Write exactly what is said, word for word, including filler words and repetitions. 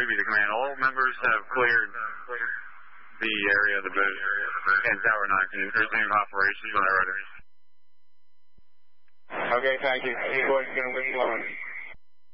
be the command. All members have cleared the area of the booth in Tower nineteen. Resuming operations when they're ready. Okay, thank you. Boys, going to leave alone.